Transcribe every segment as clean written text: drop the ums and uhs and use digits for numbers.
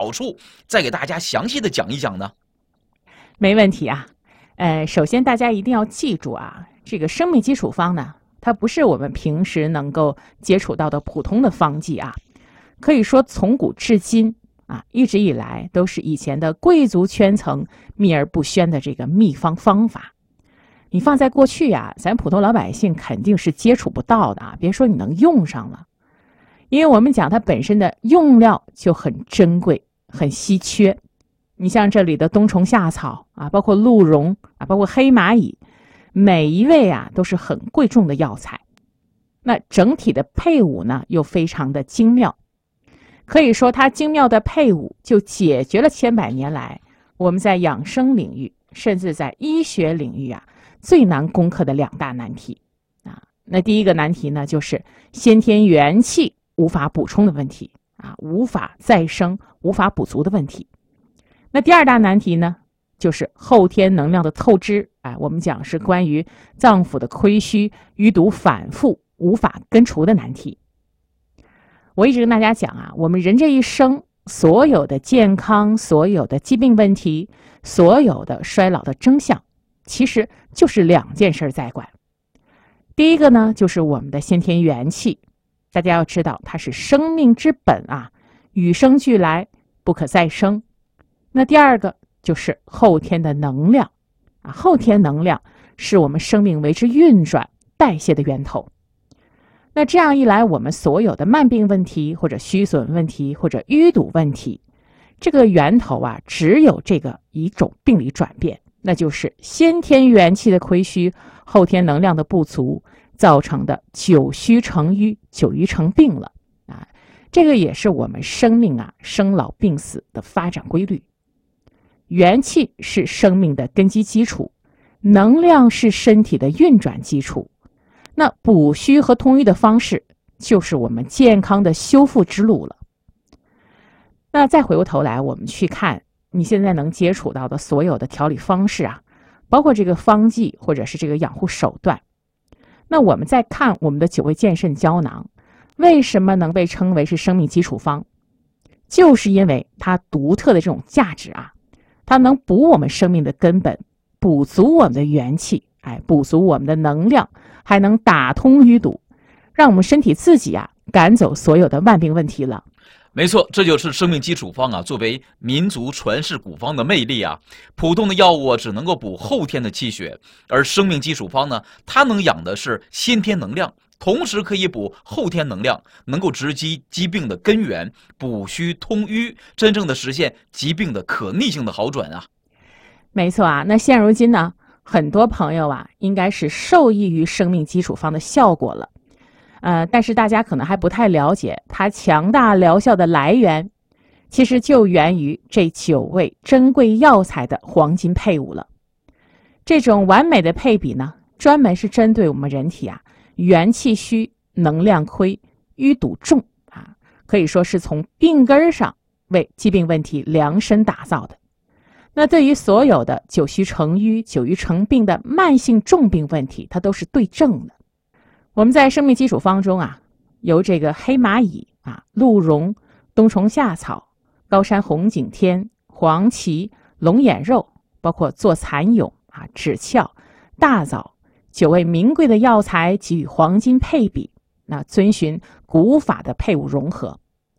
好处，再给大家详细的讲一讲呢？ 没问题啊。首先大家一定要记住啊，这个生命基础方呢，它不是我们平时能够接触到的普通的方剂啊。可以说从古至今啊，一直以来都是以前的贵族圈层秘而不宣的这个秘方方法。你放在过去啊，咱普通老百姓肯定是接触不到的啊，别说你能用上了。因为我们讲它本身的用料就很珍贵、很稀缺。你像这里的冬虫夏草啊，包括鹿茸啊，包括黑蚂蚁，每一味啊都是很贵重的药材。那整体的配伍呢，又非常的精妙。可以说它精妙的配伍就解决了千百年来我们在养生领域甚至在医学领域啊最难攻克的两大难题啊。那第一个难题呢，就是先天元气无法补充的问题啊，无法再生、无法补足的问题。那第二大难题呢，就是后天能量的透支，我们讲是关于脏腑的亏虚、淤堵反复、无法根除的难题。我一直跟大家讲啊，我们人这一生所有的健康、所有的疾病问题、所有的衰老的征象，其实就是两件事在管。第一个呢，就是我们的先天元气，大家要知道它是生命之本啊，与生俱来，不可再生。那第二个就是后天的能量啊，后天能量是我们生命为之运转代谢的源头。那这样一来，我们所有的慢病问题或者虚损问题或者淤堵问题，这个源头啊，只有这个一种病理转变，那就是先天元气的亏虚，后天能量的不足造成的久虚成瘀、久瘀成病了啊。这个也是我们生命啊生老病死的发展规律。元气是生命的根基基础，能量是身体的运转基础。那补虚和通瘀的方式，就是我们健康的修复之路了。那再回过头来，我们去看你现在能接触到的所有的调理方式啊，包括这个方剂或者是这个养护手段。那我们再看我们的9味健肾胶囊，为什么能被称为是生命基础方？就是因为它独特的这种价值啊，它能补我们生命的根本，补足我们的元气，补足我们的能量，还能打通淤堵，让我们身体自己啊赶走所有的万病问题了。 没错，这就是生命基础方啊，作为民族传世古方的魅力啊。普通的药物只能够补后天的气血，而生命基础方呢，它能养的是先天能量，同时可以补后天能量，能够直击疾病的根源，补虚通瘀，真正的实现疾病的可逆性的好转啊。 没错啊，那现如今呢，很多朋友啊，应该是受益于生命基础方的效果了。但是大家可能还不太了解它强大疗效的来源，其实就源于这9味珍贵药材的黄金配伍了。这种完美的配比呢，专门是针对我们人体啊元气虚、能量亏、淤堵重啊，可以说是从病根上为疾病问题量身打造的。那对于所有的久虚成瘀、久瘀成病的慢性重病问题，它都是对症的。我们在生命基础方中啊，由这个黑蚂蚁啊、鹿茸、冬虫夏草、高山红景天、黄芪、龙眼肉，包括坐蚕蛹啊、枳壳、大枣9味名贵的药材给予黄金配比，那遵循古法的配伍融合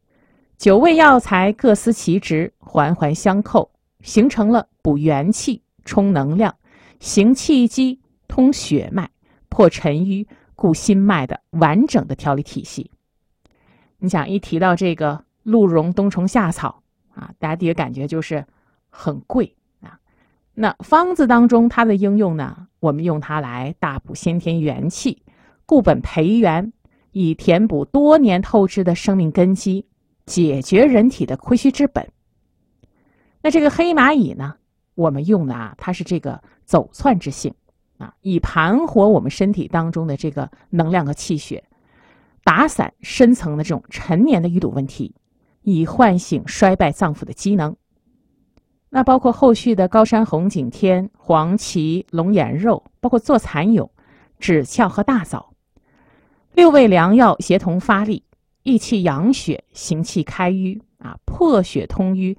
，9味药材各司其职，环环相扣，形成了补元气、充能量、行气机、通血脉、破沉瘀、固心脉的完整的调理体系。你想一提到这个鹿茸、冬虫夏草啊，大家第一个感觉就是很贵啊。那方子当中它的应用呢，我们用它来大补先天元气，固本培元，以填补多年透支的生命根基，解决人体的亏虚之本。那这个黑蚂蚁呢，我们用的啊，它是这个走窜之性啊，以盘活我们身体当中的这个能量和气血，打散深层的这种陈年的淤堵问题，以唤醒衰败脏腑的机能。那包括后续的高山红景天、黄芪、龙眼肉，包括坐蚕蛹、枳壳和大枣，6味良药协同发力，益气养血，行气开瘀啊，破血通瘀，